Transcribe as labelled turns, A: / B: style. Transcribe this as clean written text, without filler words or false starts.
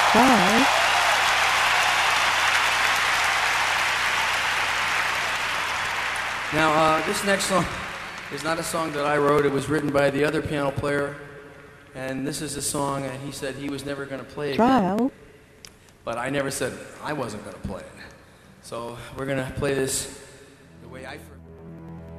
A: Try.
B: Now, this next song is not a song that I wrote. It was written by the other piano player. And this is a song that he said he was never going to play again.
A: Trial.
B: But I never said I wasn't going to play it. So we're going to play this the way I first.